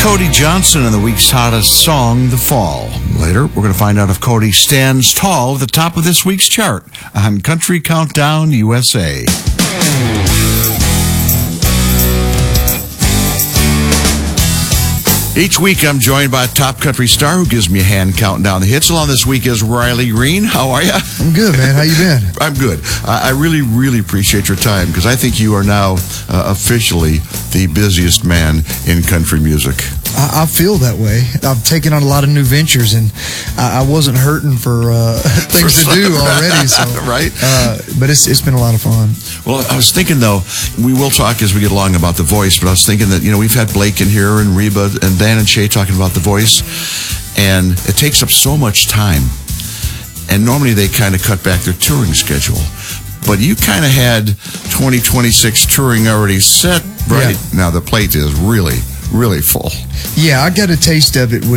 Cody Johnson and the week's hottest song, The Fall. Later, we're going to find out if Cody stands tall at the top of this week's chart on Country Countdown USA. Each week, I'm joined by a top country star who gives me a hand counting down the hits. Along this week is Riley Green. How are you? I'm good, man. How you been? I'm good. I really, really appreciate your time because I think you are now officially the busiest man in country music. I feel that way. I've taken on a lot of new ventures, and I wasn't hurting for things to do already. So, right? But it's been a lot of fun. Well, I was thinking, though, we will talk as we get along about The Voice, but I was thinking that, we've had Blake in here and Reba and Dan and Shay talking about The Voice, and it takes up so much time. And normally they kind of cut back their touring schedule. But you kind of had 2026 touring already set, right? Yeah. Now the plate is really, really full. Yeah, I got a taste of it with